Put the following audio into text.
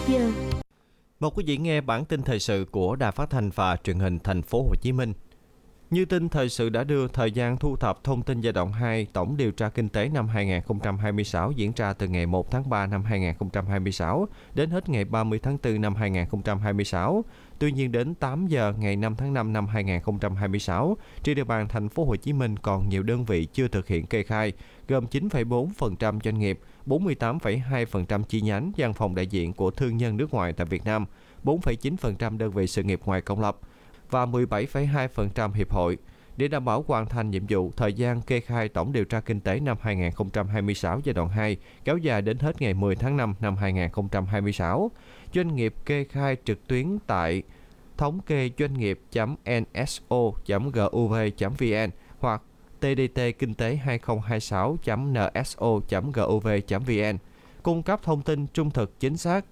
giờ. Mời quý vị nghe bản tin thời sự của Đài Phát thanh và Truyền hình Thành phố Hồ Chí Minh. Như tin thời sự đã đưa, thời gian thu thập thông tin giai đoạn 2 tổng điều tra kinh tế năm 2026 diễn ra từ ngày 1 tháng 3 năm 2026 đến hết ngày 30 tháng 4 năm 2026. Tuy nhiên đến 8 giờ ngày 5 tháng 5 năm 2026, trên địa bàn Thành phố Hồ Chí Minh còn nhiều đơn vị chưa thực hiện kê khai, gồm 9,4% doanh nghiệp, 48,2% chi nhánh văn phòng đại diện của thương nhân nước ngoài tại Việt Nam, 4,9% đơn vị sự nghiệp ngoài công lập và 17,2% hiệp hội. Để đảm bảo hoàn thành nhiệm vụ, thời gian kê khai tổng điều tra kinh tế năm 2026 giai đoạn 2 kéo dài đến hết ngày 10 tháng 5 năm 2026. Doanh nghiệp kê khai trực tuyến tại thống kê doanh nghiệp.nso.gov.vn hoặc tdtkinhtế 2026.nso.gov.vn, cung cấp thông tin trung thực chính xác,